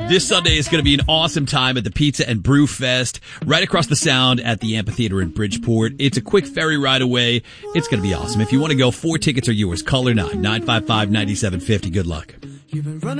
This Sunday is going to be an awesome time at the Pizza and Brew Fest right across the Sound at the Amphitheater in Bridgeport. It's a quick ferry ride away. It's going to be awesome. If you want to go, 4 tickets are yours. Call or 955-9750. Good luck.